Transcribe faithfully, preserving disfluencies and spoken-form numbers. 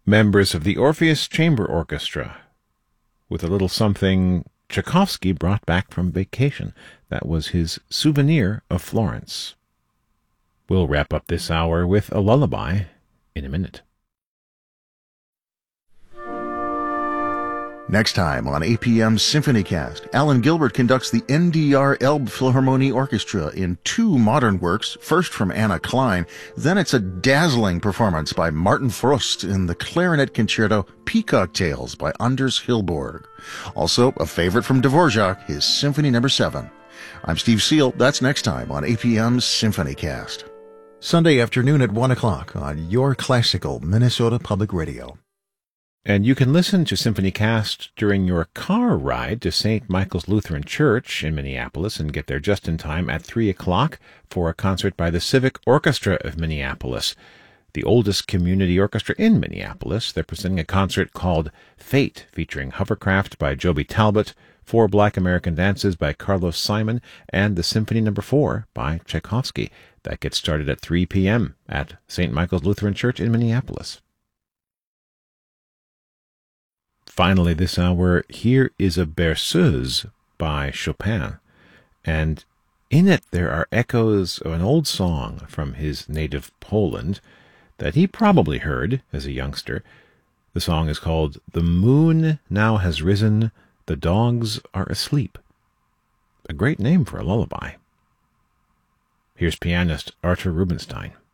members of the Orpheus Chamber Orchestra with a little something Tchaikovsky brought back from vacation. That was his Souvenir of Florence. We'll wrap up this hour with a lullaby in a minute. Next time on A P M's SymphonyCast, Alan Gilbert conducts the N D R Elbphilharmonie Orchestra in two modern works, first from Anna Klein, then it's a dazzling performance by Martin Frost in the clarinet concerto Peacock Tales by Anders Hillborg. Also, a favorite from Dvorak, his Symphony Number seven. I'm Steve Seal. That's next time on A P M's SymphonyCast. Sunday afternoon at one o'clock on your classical Minnesota Public Radio. And you can listen to SymphonyCast during your car ride to Saint Michael's Lutheran Church in Minneapolis and get there just in time at three o'clock for a concert by the Civic Orchestra of Minneapolis, the oldest community orchestra in Minneapolis. They're presenting a concert called Fate, featuring Hovercraft by Joby Talbot, Four Black American Dances by Carlos Simon, and the Symphony Number four by Tchaikovsky. That gets started at three p.m. at Saint Michael's Lutheran Church in Minneapolis. Finally this hour, here is a Berceuse by Chopin, and in it there are echoes of an old song from his native Poland that he probably heard as a youngster. The song is called "The Moon Now Has Risen, the Dogs Are Asleep." A great name for a lullaby. Here's pianist Artur Rubinstein.